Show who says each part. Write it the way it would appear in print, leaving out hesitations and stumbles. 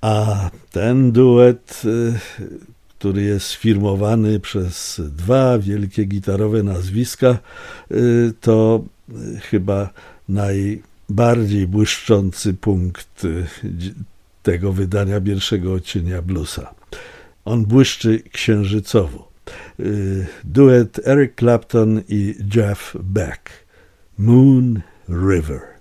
Speaker 1: A ten duet, który jest sfirmowany przez dwa wielkie gitarowe nazwiska, to chyba najbardziej błyszczący punkt tego wydania pierwszego odcienia bluesa. On błyszczy księżycowo. Duet Eric Clapton i Jeff Beck. Moon River.